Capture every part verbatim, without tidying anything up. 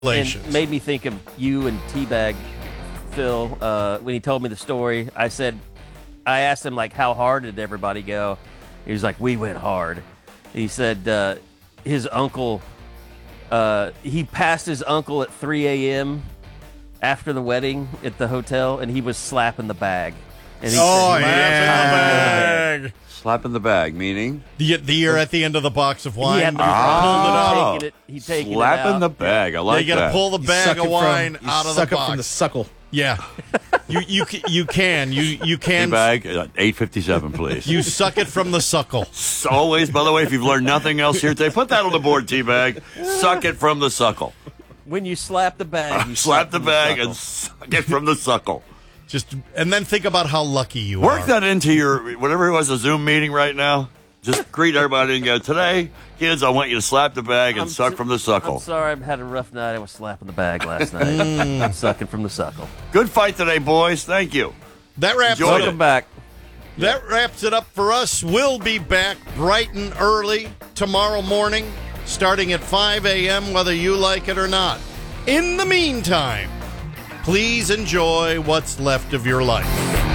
and made me think of you and Teabag, Phil, uh, when he told me the story. I said, I asked him, like, how hard did everybody go? He was like, we went hard. He said uh, his uncle, uh, he passed his uncle at three a.m. after the wedding at the hotel, and he was slapping the bag. And he oh, said, yeah. The bag. Slapping the bag, meaning? The, the year at the end of the box of wine. He had He to oh. taking it, he taking Slapping it out. the bag. I like yeah, you got to pull the bag of wine from, out of suck the it box. from the suckle. Yeah. you you you can. You you can. Bag, uh, eight fifty-seven, please. You suck it from the suckle. Always, by the way, if you've learned nothing else here today, put that on the board, Teabag. Suck it from the suckle. When you slap the bag, you slap the bag the and suck it from the suckle. Just and then think about how lucky you Work are. that into your whatever it was, a Zoom meeting right now. Just greet everybody and go, today, kids, I want you to slap the bag and I'm suck t- from the suckle. I'm sorry, I had a rough night. I was slapping the bag last night. I'm sucking from the suckle. Good fight today, boys. Thank you. That wraps Enjoyed it Welcome up. back. That wraps it up for us. We'll be back bright and early tomorrow morning, starting at five a.m., whether you like it or not. In the meantime, please enjoy what's left of your life.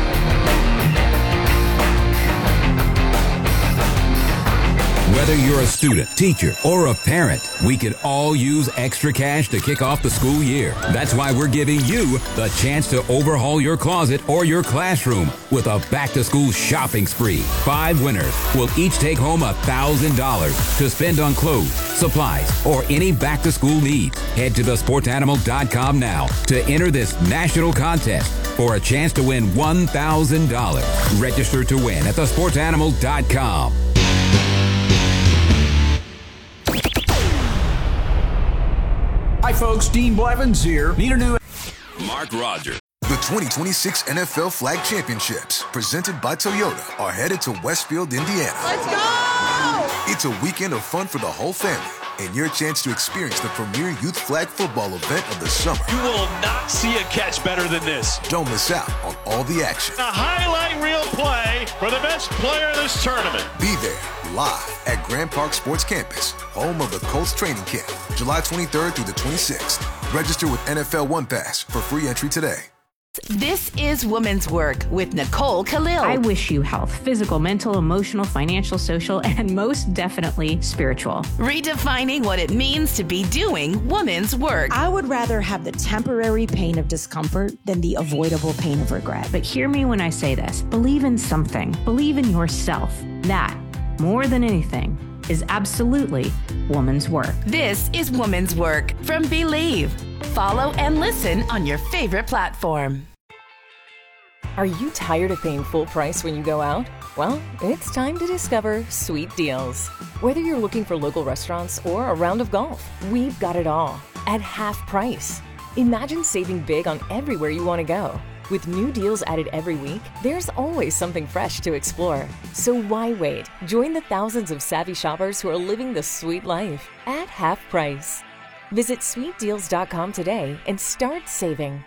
Whether you're a student, teacher, or a parent, we could all use extra cash to kick off the school year. That's why we're giving you the chance to overhaul your closet or your classroom with a back-to-school shopping spree. Five winners will each take home one thousand dollars to spend on clothes, supplies, or any back-to-school needs. Head to the sports animal dot com now to enter this national contest for a chance to win one thousand dollars. Register to win at the sports animal dot com. Hi, folks. Dean Blevins here. Need a new... Mark Rogers. The twenty twenty-six N F L Flag Championships, presented by Toyota, are headed to Westfield, Indiana. Let's go! It's a weekend of fun for the whole family and your chance to experience the premier youth flag football event of the summer. You will not see a catch better than this. Don't miss out on all the action. A highlight reel play for the best player in this tournament. Be there live at Grand Park Sports Campus, home of the Colts training camp, July twenty-third through the twenty-sixth. Register with N F L One Pass for free entry today. This is Women's Work with Nicole Khalil. I wish you health, physical, mental, emotional, financial, social, and most definitely spiritual. Redefining what it means to be doing women's work. I would rather have the temporary pain of discomfort than the avoidable pain of regret. But hear me when I say this. Believe in something. Believe in yourself. That, more than anything, is absolutely woman's work. This is Woman's Work from Believe. Follow and listen on your favorite platform. Are you tired of paying full price when you go out? Well, it's time to discover Sweet Deals. Whether you're looking for local restaurants or a round of golf, we've got it all at half price. Imagine saving big on everywhere you want to go. With new deals added every week, there's always something fresh to explore. So why wait? Join the thousands of savvy shoppers who are living the sweet life at half price. Visit sweet deals dot com today and start saving.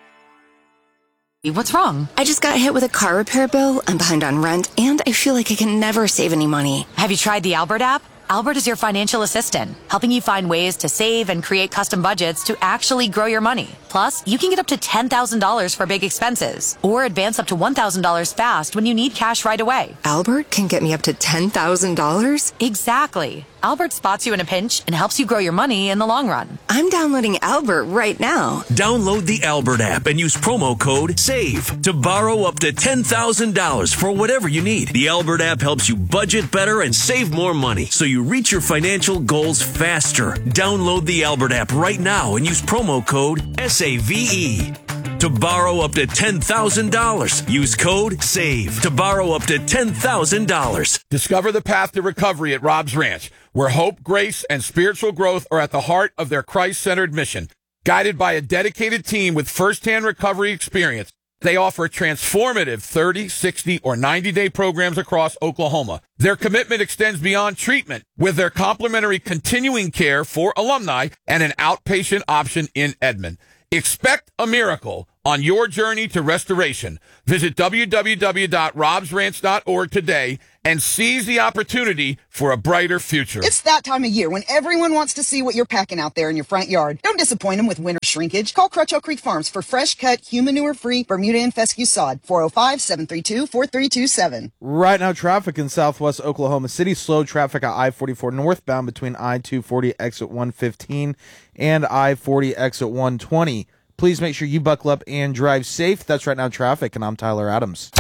What's wrong? I just got hit with a car repair bill, I'm behind on rent, and I feel like I can never save any money. Have you tried the Albert app? Albert is your financial assistant, helping you find ways to save and create custom budgets to actually grow your money. Plus, you can get up to ten thousand dollars for big expenses, or advance up to one thousand dollars fast when you need cash right away. Albert can get me up to ten thousand dollars? Exactly. Albert spots you in a pinch and helps you grow your money in the long run. I'm downloading Albert right now. Download the Albert app and use promo code SAVE to borrow up to ten thousand dollars for whatever you need. The Albert app helps you budget better and save more money so you reach your financial goals faster. Download the Albert app right now and use promo code S A V E. To borrow up to ten thousand dollars, use code SAVE to borrow up to ten thousand dollars. Discover the path to recovery at Rob's Ranch, where hope, grace, and spiritual growth are at the heart of their Christ-centered mission. Guided by a dedicated team with firsthand recovery experience, they offer transformative thirty, sixty, or ninety-day programs across Oklahoma. Their commitment extends beyond treatment with their complimentary continuing care for alumni and an outpatient option in Edmond. Expect a miracle on your journey to restoration. Visit w w w dot robs ranch dot org today and seize the opportunity for a brighter future. It's that time of year when everyone wants to see what you're packing out there in your front yard. Don't disappoint them with winter shrinkage. Call Crutcho Creek Farms for fresh cut, human manure-free Bermuda and fescue sod. four oh five, seven three two, four three two seven. Right now, traffic in southwest Oklahoma City. Slow traffic at I forty-four northbound between I two forty exit one fifteen and I forty exit one twenty. Please make sure you buckle up and drive safe. That's Right Now Traffic, and I'm Tyler Adams.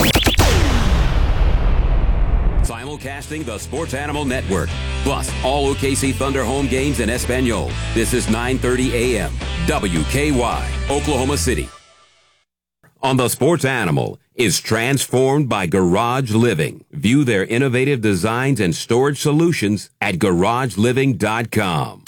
Simulcasting the Sports Animal Network, plus all O K C Thunder home games in Espanol. This is nine thirty a.m. W K Y, Oklahoma City. On the Sports Animal is transformed by Garage Living. View their innovative designs and storage solutions at garage living dot com.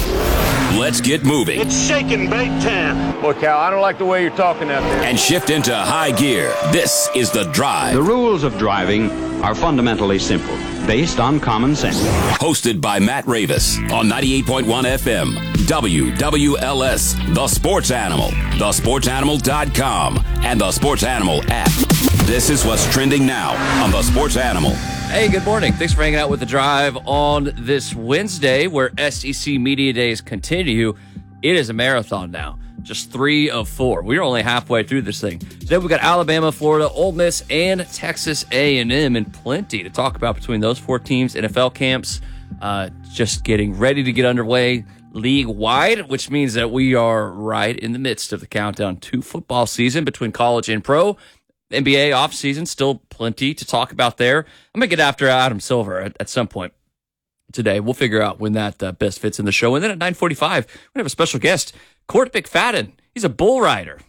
Let's get moving. It's shaking Big Ten. Boy, Cal, I don't like the way you're talking out there. And shift into high gear. This is The Drive. The rules of driving are fundamentally simple, based on common sense. Hosted by Matt Ravis on ninety-eight point one F M, W W L S, The Sports Animal, the sports animal dot com, and the Sports Animal app. This is what's trending now on The Sports Animal. Hey, good morning. Thanks for hanging out with The Drive on this Wednesday, where S E C Media Days continue. It is a marathon now. Just three of four. We're only halfway through this thing. Today we've got Alabama, Florida, Ole Miss, and Texas A and M, and plenty to talk about between those four teams. N F L camps uh, just getting ready to get underway league-wide, which means that we are right in the midst of the countdown to football season between college and pro. N B A offseason, still plenty to talk about there. I'm going to get after Adam Silver at, at some point today. We'll figure out when that uh, best fits in the show. And then at nine forty-five, we're going to have a special guest, Court McFadden. He's a bull rider.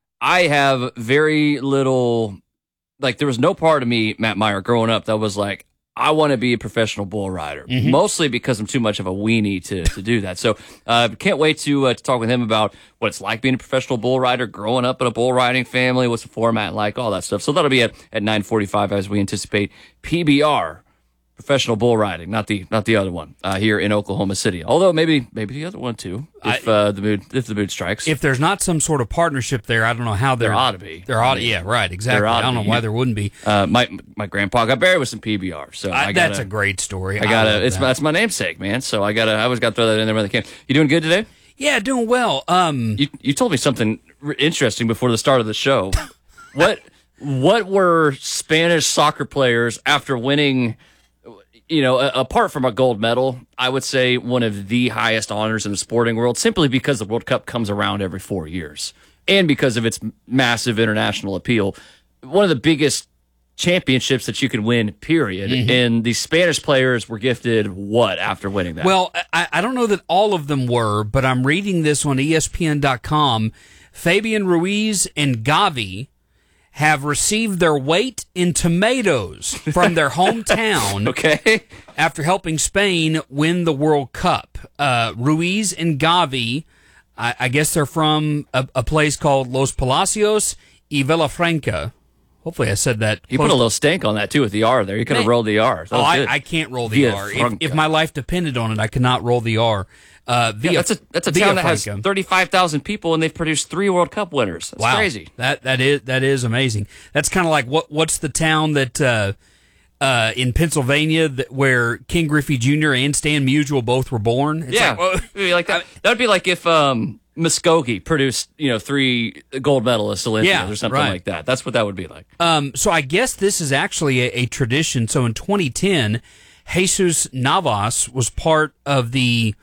I have very little, like, there was no part of me, Matt Meyer, growing up that was like, I want to be a professional bull rider, mm-hmm. mostly because I'm too much of a weenie to, to do that. So uh, can't wait to uh, to talk with him about what it's like being a professional bull rider, growing up in a bull riding family, what's the format like, all that stuff. So that'll be at, at nine forty-five as we anticipate P B R, professional bull riding, not the not the other one uh, here in Oklahoma City. Although maybe maybe the other one too, if I, uh, the mood if the mood strikes. If there's not some sort of partnership there, I don't know how there, there ought to be. There ought to, yeah, right, exactly. I don't know why there wouldn't be. Uh, my my grandpa got buried with some P B R, so I, I gotta, that's a great story. I gotta. I it's that. that's my namesake, man. So I gotta. I always gotta throw that in there when I can. You doing good today? Yeah, doing well. Um, you you told me something interesting before the start of the show. what what were Spanish soccer players after winning? You know, apart from a gold medal, I would say one of the highest honors in the sporting world, simply because the World Cup comes around every four years and because of its massive international appeal. One of the biggest championships that you could win, period. Mm-hmm. And the Spanish players were gifted what after winning that? Well, I, I don't know that all of them were, but I'm reading this on E S P N dot com. Fabian Ruiz and Gavi have received their weight in tomatoes from their hometown okay. after helping Spain win the World Cup. Uh, Ruiz and Gavi, I, I guess they're from a, a place called Los Palacios y Villafranca. Hopefully I said that. You put a little stank on that, too, with the R there. You could have rolled the R. Oh, I, I can't roll the R. If, if my life depended on it, I could not roll the R. Uh, via, yeah, that's a that's a town that has thirty-five thousand people, and they've produced three World Cup winners. That's wow. crazy. That that is that is amazing. That's kind of like what what's the town that uh, uh, in Pennsylvania that, where King Griffey Junior and Stan Musial both were born? It's yeah, like, well, like that. That would be like if um, Muskogee produced you know three gold medalists, Olympians, yeah, or something right. like that. That's what that would be like. Um, so I guess this is actually a, a tradition. So in twenty ten, Jesus Navas was part of the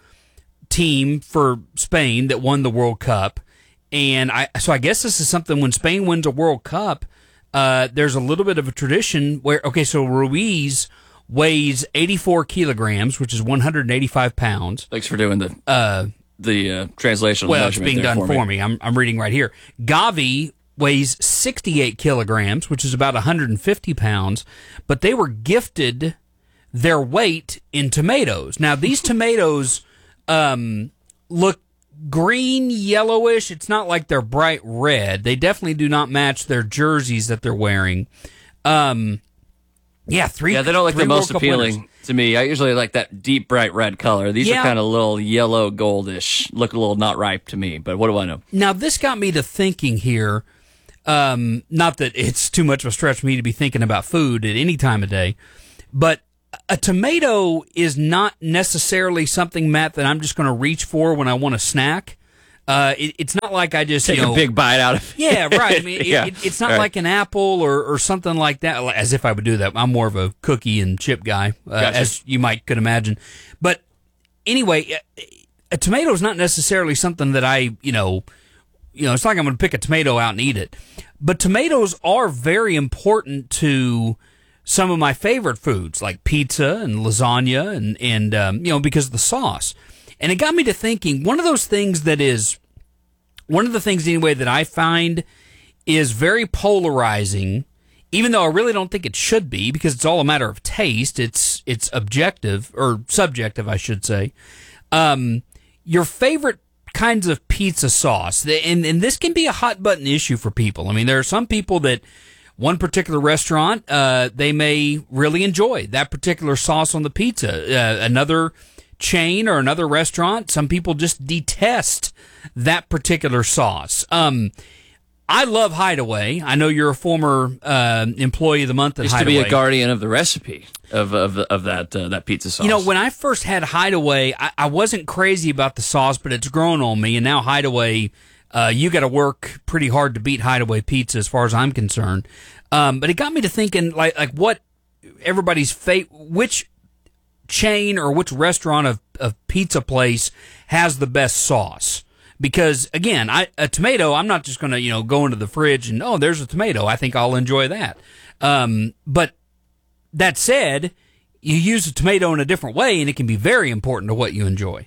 team for Spain that won the World Cup, and I so I guess this is something when Spain wins a World Cup, uh, there's a little bit of a tradition where okay, so Ruiz weighs eighty-four kilograms, which is one hundred eighty-five pounds. Thanks for doing the uh, the uh, translation. Well, it's being done for me. for me. I'm I'm reading right here. Gavi weighs sixty-eight kilograms, which is about one hundred fifty pounds, but they were gifted their weight in tomatoes. Now these tomatoes. Um, look green, yellowish. It's not like they're bright red. They definitely do not match their jerseys that they're wearing. Um, yeah, three. Yeah, they don't like the most appealing winners. to me. I usually like that deep, bright red color. These yeah. are kind of little yellow, goldish. Look a little not ripe to me. But what do I know? Now this got me to thinking here. Um, not that it's too much of a stretch for me to be thinking about food at any time of day. But a tomato is not necessarily something, Matt, that I'm just going to reach for when I want a snack. Uh, it, it's not like I just take you know, a big bite out of it. Yeah, right. I mean, yeah. it, it, it's not right. like an apple or, or something like that. As if I would do that. I'm more of a cookie and chip guy, uh, gotcha. as you might could imagine. But anyway, a tomato is not necessarily something that I, you know, you know, it's not like I'm going to pick a tomato out and eat it. But tomatoes are very important to some of my favorite foods, like pizza and lasagna, and and um, you know, because of the sauce. And it got me to thinking, one of those things that is, one of the things anyway that I find is very polarizing, even though I really don't think it should be, because it's all a matter of taste. It's it's objective, or subjective, I should say. Um, your favorite kinds of pizza sauce, and, and this can be a hot button issue for people. I mean, there are some people that one particular restaurant, uh, they may really enjoy that particular sauce on the pizza. Uh, another chain or another restaurant, some people just detest that particular sauce. Um, I love Hideaway. I know you're a former uh, employee of the month at Used Hideaway. to be a guardian of the recipe of of, of that uh, that pizza sauce. You know, when I first had Hideaway, I, I wasn't crazy about the sauce, but it's grown on me, and now Hideaway, uh, you got to work pretty hard to beat Hideaway pizza, as far as I'm concerned. Um, but it got me to thinking, like, like what everybody's fate, which chain or which restaurant of, of pizza place has the best sauce. Because, again, I, a tomato, I'm not just going to, you know, go into the fridge and, oh, there's a tomato. I think I'll enjoy that. Um, but that said, you use a tomato in a different way, and it can be very important to what you enjoy.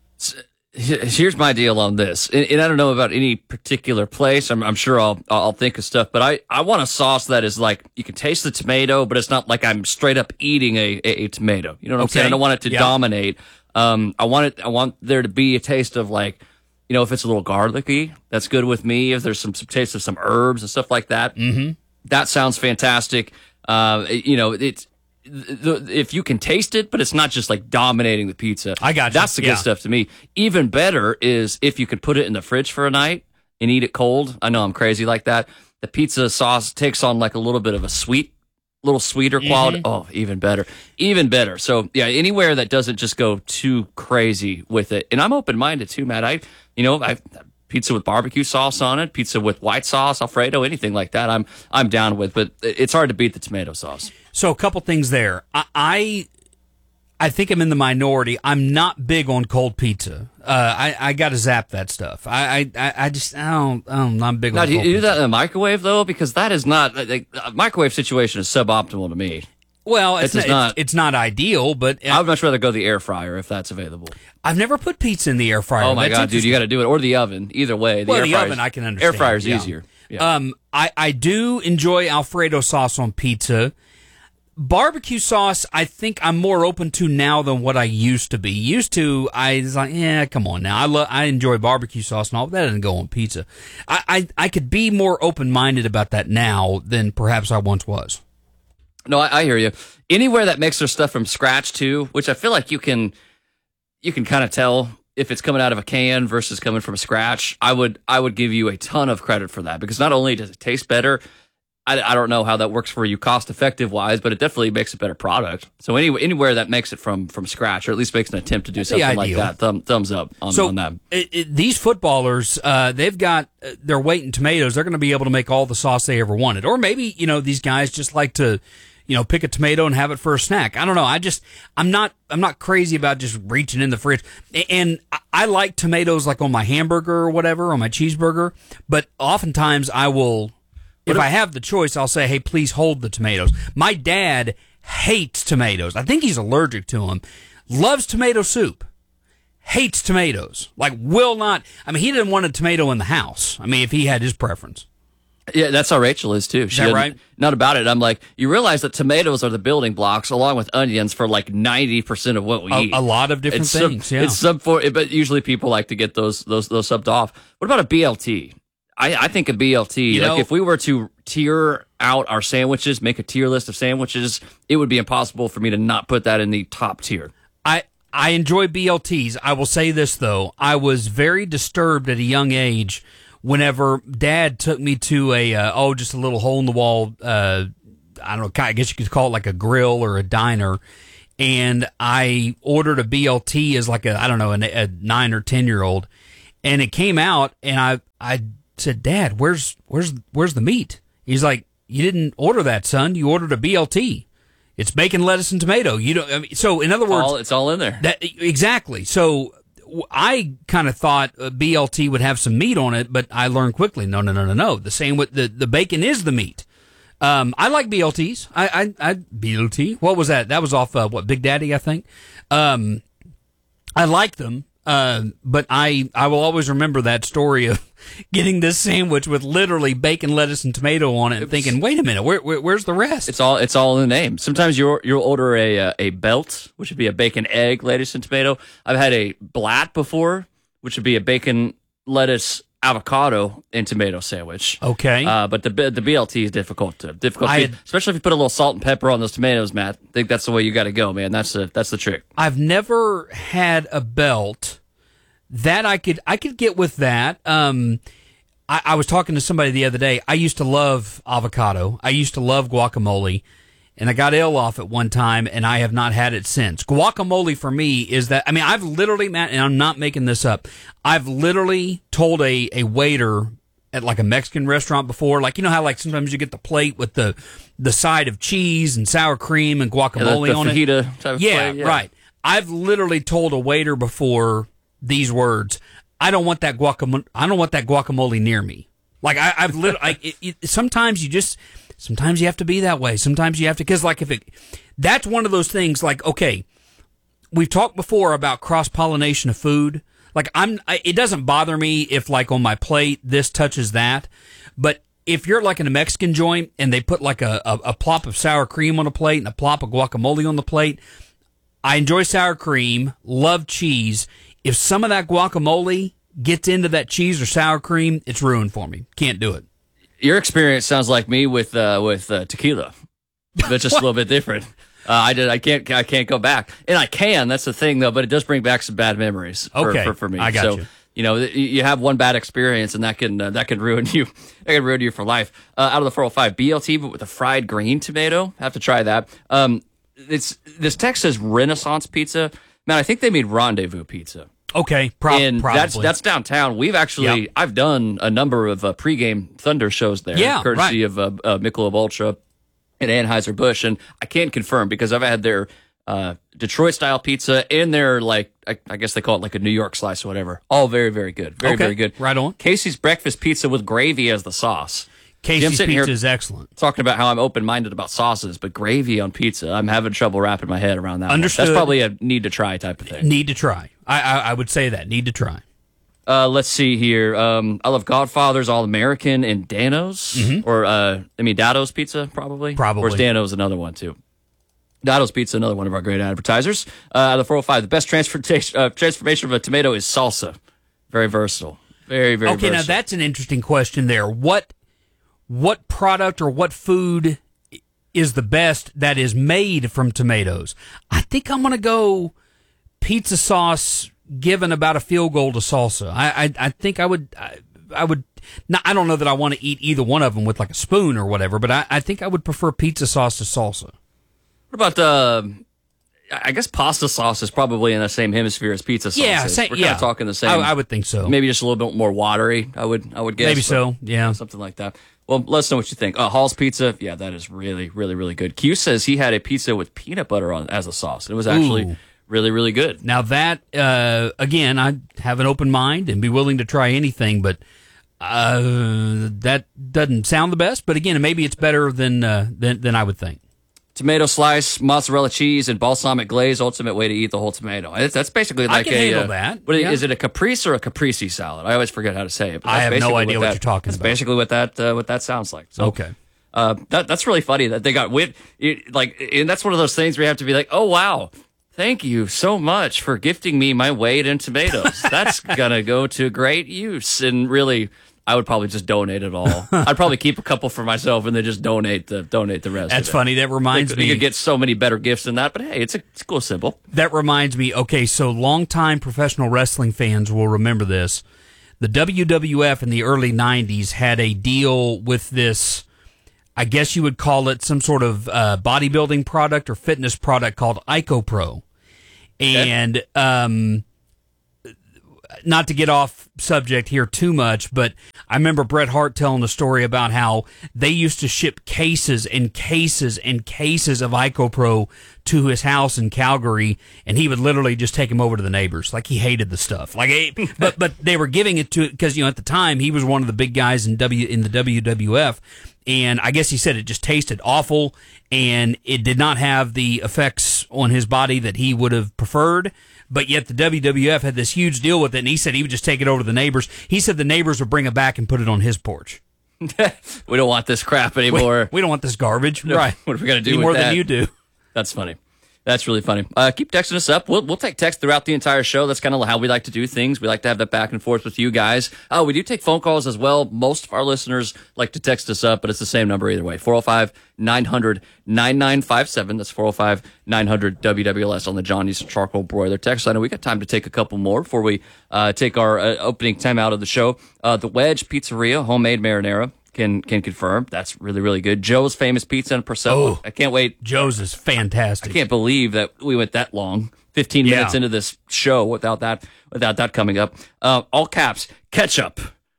Here's my deal on this, and, and I don't know about any particular place. I'm, I'm sure I'll I'll think of stuff, but I, I want a sauce that is like, you can taste the tomato, but it's not like I'm straight up eating a, a, a tomato. You know what I'm Okay. saying? I don't want it to Yeah. dominate. Um, I want it. I want there to be a taste of, like, you know, if it's a little garlicky, that's good with me. If there's some, some taste of some herbs and stuff like that, mm-hmm. that sounds fantastic. Uh, you know, it's. The, if you can taste it, but it's not just like dominating the pizza. I got you. That's the Yeah. good stuff to me. Even better is if you could put it in the fridge for a night and eat it cold. I know I'm crazy like that. The pizza sauce takes on like a little bit of a sweet, little sweeter quality. Mm-hmm. Oh, even better. Even better. So yeah, anywhere that doesn't just go too crazy with it. And I'm open-minded too, Matt. I, you know, I pizza with barbecue sauce on it, pizza with white sauce, Alfredo, anything like that. I'm I'm down with, but it's hard to beat the tomato sauce. So a couple things there. I, I I think I'm in the minority. I'm not big on cold pizza. Uh, I I got to zap that stuff. I I, I just I don't I don't I'm big Now, on. do you cold do pizza. that in a microwave though? Because that is not like, a microwave situation is suboptimal to me. Well, it's, It does not, not- it's it's not ideal, but I would much rather go the air fryer if that's available. I've never put pizza in the air fryer. Oh my That's god, dude, you got to do it, or the oven. Either way, the well, air the fryer's- oven I can understand. Air fryer's yeah. easier. Yeah. Um, I I do enjoy Alfredo sauce on pizza. Barbecue sauce, I think I'm more open to now than what I used to be. Used to, I was like, yeah, come on now. I love, I enjoy barbecue sauce and all, but that doesn't go on pizza. I, I, I could be more open-minded about that now than perhaps I once was. No, I, I hear you. Anywhere that makes their stuff from scratch too, which I feel like you can, you can kind of tell if it's coming out of a can versus coming from scratch. I would, I would give you a ton of credit for that, because not only does it taste better, I, I don't know how that works for you cost effective wise, but it definitely makes a better product. So any, anywhere that makes it from, from scratch, or at least makes an attempt to do That's the something like ideal. that, thumb, thumbs up on, so on that. It, it, these footballers, uh, they've got uh, their weight in tomatoes. They're going to be able to make all the sauce they ever wanted. Or maybe, you know, these guys just like to, you know, pick a tomato and have it for a snack. I don't know. I just, I'm not, I'm not crazy about just reaching in the fridge. And I, I like tomatoes like on my hamburger or whatever, on my cheeseburger. But oftentimes I will, if I have the choice, I'll say, hey, please hold the tomatoes. My dad hates tomatoes. I think he's allergic to them. Loves tomato soup. Hates tomatoes. Like, will not, I mean, he didn't want a tomato in the house. I mean, if he had his preference. Yeah, that's how Rachel is too. She Is that doesn't- right? Not about it. I'm like, you realize that tomatoes are the building blocks, along with onions, for like ninety percent of what we A- eat. a lot of different It's some- things, yeah. it's some for, but usually people like to get those those those subbed off. What about a B L T? I, I think a B L T. You like know- if we were to tier out our sandwiches, make a tier list of sandwiches, it would be impossible for me to not put that in the top tier. I I enjoy B L Ts. I will say this, though. I was very disturbed at a young age whenever Dad took me to a, uh, oh, just a little hole-in-the-wall uh, I don't know, I guess you could call it like a grill or a diner. And I ordered a B L T as like a, I don't know, a, a nine or ten year old. And it came out and I, I said, Dad, where's, where's, where's the meat? He's like, you didn't order that, son. You ordered a B L T. It's bacon, lettuce, and tomato. You don't, I mean, so in other words, all, it's all in there. That, exactly. So I kind of thought a B L T would have some meat on it, but I learned quickly, no, no, no, no, no. The same with the, the bacon is the meat. Um, I like B L Ts. I, I, I, B L T. What was that? That was off, uh, what, Big Daddy, I think. Um, I like them. Uh, but I, I will always remember that story of getting this sandwich with literally bacon, lettuce, and tomato on it and thinking, wait a minute, where, where, where's the rest? It's all, it's all in the name. Sometimes you'll, you'll order a, uh, a belt, which would be a bacon, egg, lettuce, and tomato. I've had a blat before, which would be a bacon, lettuce, avocado and tomato sandwich. Okay. Uh, but the the B L T is difficult to difficult, I to, had- especially if you put a little salt and pepper on those tomatoes, Matt. I think that's the way you got to go, man. That's the that's the trick. I've never had a belt that I could I could get with that. Um, I, I was talking to somebody the other day. I used to love avocado. I used to love guacamole, and I got ill off it one time, and I have not had it since. Guacamole for me is that. I mean, I've literally, Matt, and I'm not making this up. I've literally told a a waiter at like a Mexican restaurant before, like you know how like sometimes you get the plate with the the side of cheese and sour cream and guacamole yeah, the, the on fajita it. Type of Yeah, plate, yeah, right. I've literally told a waiter before these words. I don't want that guacamole. I don't want that guacamole near me. Like I, I've literally. I, it, it, sometimes you just. Sometimes you have to be that way. Sometimes you have to, because like if it, that's one of those things. Like okay, we've talked before about cross pollination of food. Like I'm, I, it doesn't bother me if like on my plate this touches that, but if you're like in a Mexican joint and they put like a, a, a plop of sour cream on a plate and a plop of guacamole on the plate, I enjoy sour cream, love cheese. If some of that guacamole gets into that cheese or sour cream, it's ruined for me. Can't do it. Your experience sounds like me with uh, with uh, tequila, but just a little bit different. Uh, I did. I can't. I can't go back, and I can. That's the thing, though. But it does bring back some bad memories. For, Okay, for, for me. I got so, you. You know, you have one bad experience, and that can uh, that can ruin you. That can ruin you for life. Uh, out of the four oh five, B L T, but with a fried green tomato. Have to try that. Um, it's this text says Renaissance Pizza. Man, I think they made Rendezvous Pizza. Okay, prob- and probably. that's that's downtown. We've actually, Yep. I've done a number of uh, pregame Thunder shows there, Yeah, courtesy right. of uh, uh, Michelob Ultra and Anheuser-Busch, and I can't confirm because I've had their uh, Detroit-style pizza and their, like, I, I guess they call it like a New York slice or whatever. All very, very good. Very, Okay, very good. right on. Casey's Breakfast Pizza with gravy as the sauce. Casey's I'm sitting pizza here is excellent. talking about how I'm open-minded about sauces, but gravy on pizza, I'm having trouble wrapping my head around that one. Understood. That's probably a need-to-try type of thing. Need to try. I, I I would say that. Need to try. Uh, let's see here. Um, I love Godfather's All American and Dano's, Mhm. or uh, I mean Dado's Pizza, probably. Probably. Or is Dano's another one too? Dado's Pizza, another one of our great advertisers. Uh, out of the four oh five, the best transformation uh, transformation of a tomato is salsa. Very versatile. Very very. Okay, now versatile. that's an interesting question there. What what product or what food is the best that is made from tomatoes? I think I'm going to go pizza sauce given about a field goal to salsa. I I, I think I would I, I would not, I don't know that I want to eat either one of them with like a spoon or whatever, but I, I think I would prefer pizza sauce to salsa. What about uh, I guess pasta sauce is probably in the same hemisphere as pizza sauce. Yeah, is. same- We're kind yeah. of talking the same. I- I would think so. Maybe just a little bit more watery. I would I would guess. Maybe but so, yeah. something like that. Well, let us know what you think. Uh, Hall's Pizza, yeah, that is really really really good. Q says he had a pizza with peanut butter on as a sauce. It was actually Ooh. really really good. Now that uh, again, I have an open mind and be willing to try anything, but uh, that doesn't sound the best. But again, maybe it's better than uh, than than I would think. Tomato slice, mozzarella cheese, and balsamic glaze. Ultimate way to eat the whole tomato. It's, that's basically I like can a. handle uh, that, What is, yeah. is it a caprese or a caprese salad? I always forget how to say it. But I that's have no basically idea what what that- you're talking That's about. basically what that uh, what that sounds like. So, Okay. Uh, that that's really funny that they got wit. It, like, and that's one of those things where you have to be like, oh wow, thank you so much for gifting me my weight in tomatoes. That's gonna go to great use. And really, I would probably just donate it all. I'd probably keep a couple for myself and then just donate the donate the rest. That's of it. funny. That reminds you, me- you could get so many better gifts than that. But hey, it's a, it's a cool symbol. That reminds me, okay, so longtime professional wrestling fans will remember this. The W W F in the early nineties had a deal with this, I guess you would call it some sort of uh, bodybuilding product or fitness product called IcoPro. And um, not to get off subject here too much, but I remember Bret Hart telling the story about how they used to ship cases and cases and cases of IcoPro to his house in Calgary, and he would literally just take them over to the neighbors. Like, he hated the stuff. Like, but but they were giving it to, because, you know, at the time he was one of the big guys in W in the W W F, and I guess he said it just tasted awful, and it did not have the effects on his body that he would have preferred. But yet the W W F had this huge deal with it, and he said he would just take it over to the neighbors. He said the neighbors would bring it back and put it on his porch. We don't want this crap anymore. We, we don't want this garbage. No, right. What are we going to do Any with more that? than you do. That's funny. That's really funny. Uh, keep texting us up. We'll we'll take text throughout the entire show. That's kind of how we like to do things. We like to have that back and forth with you guys. Oh, we do take phone calls as well. Most of our listeners like to text us up, but it's the same number either way. four oh five, nine hundred, ninety-nine fifty-seven. That's four oh five, nine hundred, W W L S on the Johnny's Charcoal Broiler text line. We got time to take a couple more before we uh, take our uh, opening time out of the show. Uh, the Wedge Pizzeria, homemade marinara. Can can confirm. That's really, really good. Joe's Famous Pizza in Purcell. Oh, I can't wait. Joe's is fantastic. I can't believe that we went that long, fifteen Yeah. minutes into this show without that without that coming up. Uh, all caps, ketchup.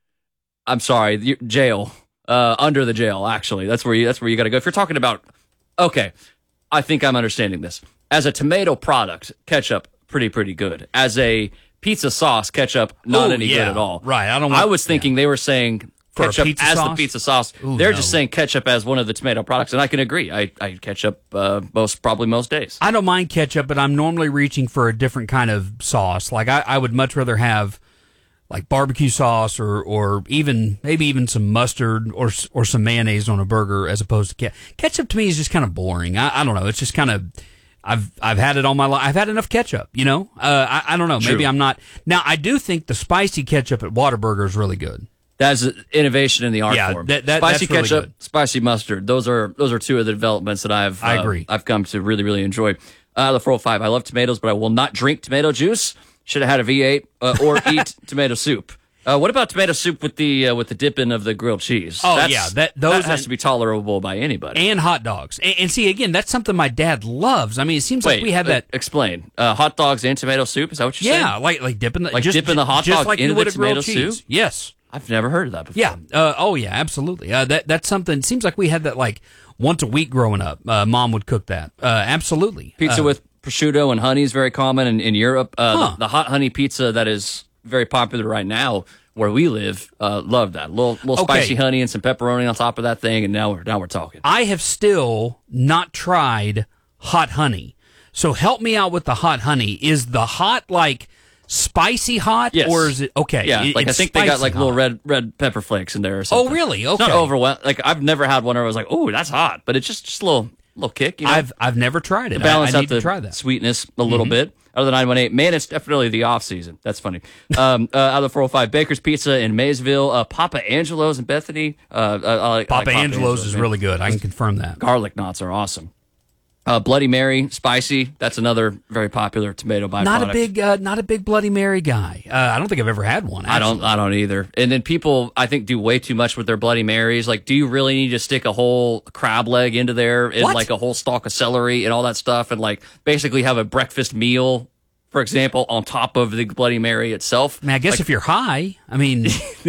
I'm sorry, you- jail. Uh, under the jail, actually. That's where you that's where you got to go. If you're talking about, okay, I think I'm understanding this. As a tomato product, ketchup, pretty, pretty good. As a pizza sauce, ketchup, not Ooh, any yeah. good at all. Right. I don't want- I was thinking they were saying For a ketchup pizza as the sauce? pizza sauce. Ooh, They're no. just saying ketchup as one of the tomato products, and I can agree. I, I eat ketchup uh, most probably most days. I don't mind ketchup, but I'm normally reaching for a different kind of sauce. Like, I, I would much rather have like barbecue sauce or or even maybe even some mustard or or some mayonnaise on a burger as opposed to ketchup. Ketchup to me is just kind of boring. I, I don't know. It's just kind of I've I've had it all my life. I've had enough ketchup. You know. Uh, I I don't know. Maybe True. I'm not. Now I do think the spicy ketchup at Whataburger is really good. That's an innovation in the art Yeah, form. that- that- spicy that's really ketchup, good. spicy mustard. Those are those are two of the developments that I've I uh, agree. I've come to really really enjoy. Uh, the four oh five. I love tomatoes, but I will not drink tomato juice. Should have had a V eight uh, or eat tomato soup. Uh, what about tomato soup with the uh, with the dipping of the grilled cheese? Oh, That's- yeah, that- those that has are- to be tolerable by anybody. And hot dogs. And, and see, again, that's something my dad loves. I mean, it seems Wait, like we have uh, that. Explain. Uh, hot dogs and tomato soup. Is that what you're saying? Yeah, like like dipping the Like just, dipping the hot just dog like you into would the a grilled tomato cheese. soup? Yes. I've never heard of that before. Yeah. Uh, oh, yeah. Absolutely. Uh, that that's something. It seems like we had that like once a week growing up. Uh, Mom would cook that. Uh, absolutely. Pizza Uh, with prosciutto and honey is very common in, in Europe. Uh, Huh. the, the hot honey pizza that is very popular right now where we live, uh, love that. Little little Okay. spicy honey and some pepperoni on top of that thing, and now we're now we're talking. I have still not tried hot honey. So help me out with the hot honey. Is the hot like spicy hot, Yes. or is it okay? Yeah, it- like I it's think they got spicy like hot. little red red pepper flakes in there or something. Oh, really? It's Okay. not overwhelming. Like I've never had one where I was like, oh, that's hot, but it's just just a little little kick. You know? I've I've never tried it. to balance I, I out need the to try that. sweetness a little Mhm. bit. Out of the nine one eight, man, it's definitely the off season. That's funny. Um, uh, out of the four oh five, Baker's Pizza in Maysville, uh, Papa Angelo's in Bethany. Uh, uh, I like, I like Papa Angelo's is man. really good. I can confirm that. Garlic knots are awesome. Uh, Bloody Mary, spicy. That's another very popular tomato byproduct. Not a big, uh, not a big Bloody Mary guy. Uh, I don't think I've ever had one. I don't. actually. I don't either. And then people, I think, do way too much with their Bloody Marys. Like, do you really need to stick a whole crab leg into there and What? like a whole stalk of celery and all that stuff, and like basically have a breakfast meal, for example, on top of the Bloody Mary itself? I mean, I guess Like, if you're high, I mean,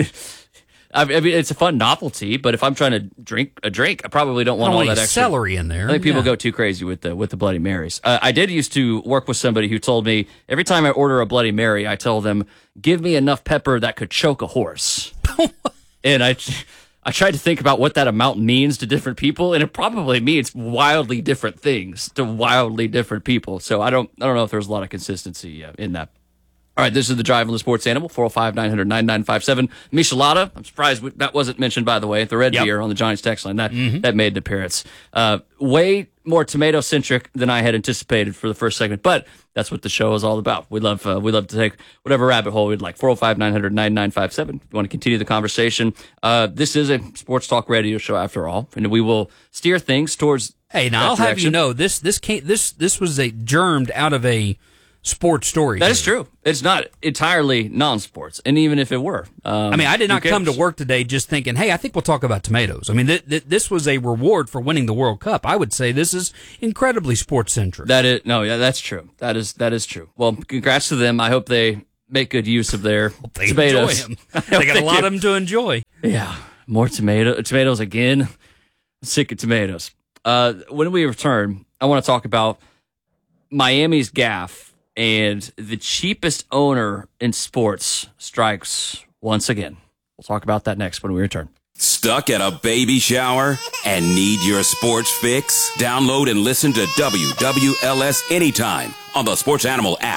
I mean, it's a fun novelty, but if I'm trying to drink a drink, I probably don't want all only that extra celery in there. I think people Yeah. go too crazy with the with the Bloody Marys. Uh, I did used to work with somebody who told me every time I order a Bloody Mary, I tell them, "Give me enough pepper that could choke a horse." And I, I tried to think about what that amount means to different people, and it probably means wildly different things to wildly different people. So I don't, I don't know if there's a lot of consistency uh, in that. All right, this is the Drive on the Sports Animal, four oh five, nine hundred, ninety-nine fifty-seven. Michelada, I'm surprised that wasn't mentioned, by the way, the red Yep. beer on the Giants text line. That Mhm. that made an appearance. Uh, way more tomato-centric than I had anticipated for the first segment, but that's what the show is all about. We love uh, we love to take whatever rabbit hole we'd like. four oh five, nine hundred, ninety-nine fifty-seven. If you want to continue the conversation, uh, this is a sports talk radio show after all, and we will steer things towards hey, now that I'll have you direction. know this this came this this was a germed out of a sports stories. That is true. It's not entirely non-sports, and even if it were, um, I mean, I did who not come to cares? work today just thinking, hey, I think we'll talk about tomatoes. I mean, th- th- this was a reward for winning the World Cup. I would say this is incredibly sports-centric. That is no, yeah, that's true. That is that is true. Well, congrats to them. I hope they make good use of their they tomatoes. enjoy them. They got a lot of them to enjoy. Yeah, more tomato tomatoes again. I'm sick of tomatoes. Uh, when we return, I want to talk about Miami's gaffe and the cheapest owner in sports strikes once again. We'll talk about that next when we return. Stuck at a baby shower and need your sports fix? Download and listen to W W L S anytime on the Sports Animal app.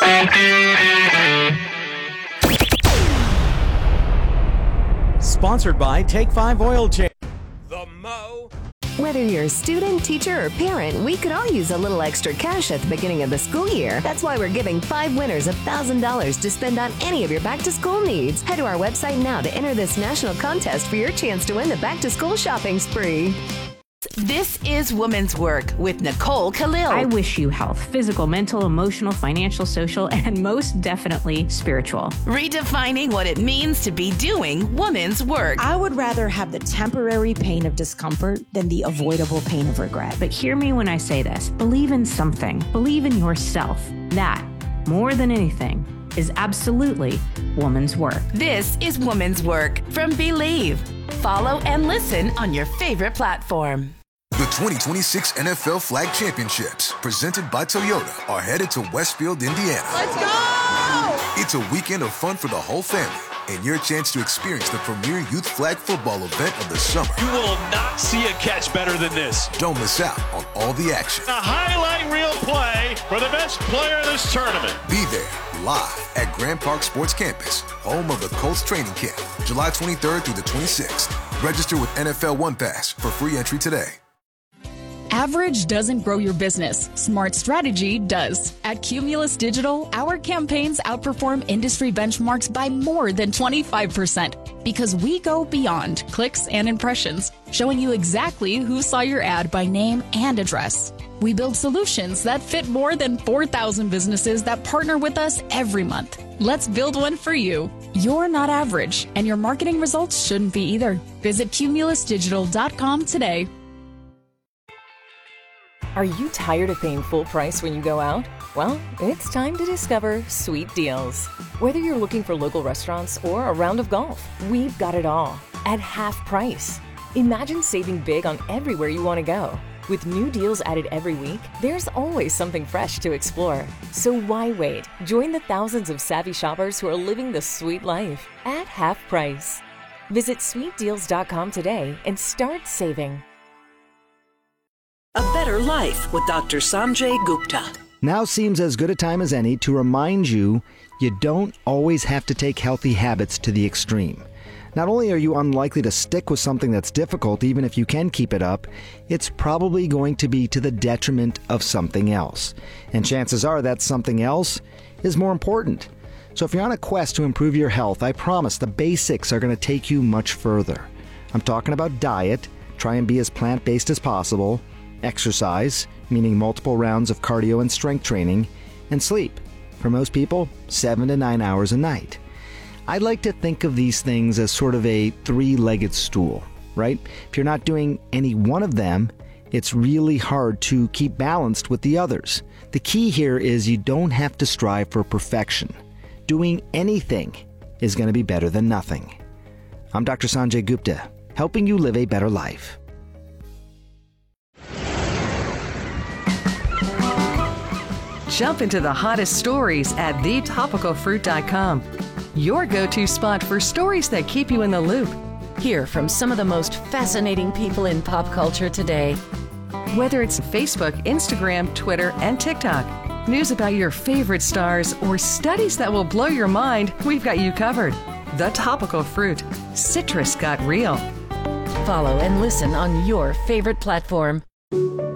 Sponsored by Take five Oil Change. The Mo. Whether you're a student, teacher, or parent, we could all use a little extra cash at the beginning of the school year. That's why we're giving five winners one thousand dollars to spend on any of your back-to-school needs. Head to our website now to enter this national contest for your chance to win the back-to-school shopping spree. This is Women's Work with Nicole Khalil. I wish you health, physical, mental, emotional, financial, social, and most definitely spiritual. Redefining what it means to be doing women's work. I would rather have the temporary pain of discomfort than the avoidable pain of regret. But hear me when I say this. Believe in something. Believe in yourself. That, more than anything, is absolutely woman's work. This is Women's Work from Believe. Follow and listen on your favorite platform. The twenty twenty-six N F L Flag Championships, presented by Toyota, are headed to Westfield, Indiana. Let's go! It's a weekend of fun for the whole family and your chance to experience the premier youth flag football event of the summer. You will not see a catch better than this. Don't miss out on all the action. A highlight reel play for the best player in this tournament. Be there live at Grand Park Sports Campus, home of the Colts training camp, July twenty-third through the twenty-sixth. Register with N F L One Pass for free entry today. Average doesn't grow your business. Smart strategy does. At Cumulus Digital, our campaigns outperform industry benchmarks by more than twenty-five percent because we go beyond clicks and impressions, showing you exactly who saw your ad by name and address. We build solutions that fit more than four thousand businesses that partner with us every month. Let's build one for you. You're not average, and your marketing results shouldn't be either. Visit cumulus digital dot com today. Are you tired of paying full price when you go out? Well, it's time to discover Sweet Deals. Whether you're looking for local restaurants or a round of golf, we've got it all at half price. Imagine saving big on everywhere you want to go. With new deals added every week, there's always something fresh to explore. So why wait? Join the thousands of savvy shoppers who are living the sweet life at half price. Visit sweet deals dot com today and start saving. A better life with Doctor Sanjay Gupta. Now seems as good a time as any to remind you you don't always have to take healthy habits to the extreme. Not only are you unlikely to stick with something that's difficult, even if you can keep it up, it's probably going to be to the detriment of something else. And chances are that something else is more important. So if you're on a quest to improve your health, I promise the basics are going to take you much further. I'm talking about diet, try and be as plant-based as possible, exercise, meaning multiple rounds of cardio and strength training, and sleep. For most people, seven to nine hours a night. I like to think of these things as sort of a three-legged stool, right? If you're not doing any one of them, it's really hard to keep balanced with the others. The key here is you don't have to strive for perfection. Doing anything is going to be better than nothing. I'm Doctor Sanjay Gupta, helping you live a better life. Jump into the hottest stories at the topical fruit dot com. Your go-to spot for stories that keep you in the loop. Hear from some of the most fascinating people in pop culture today. Whether it's Facebook, Instagram, Twitter, and TikTok, news about your favorite stars, or studies that will blow your mind, we've got you covered. The Topical Fruit. Citrus got real. Follow and listen on your favorite platform.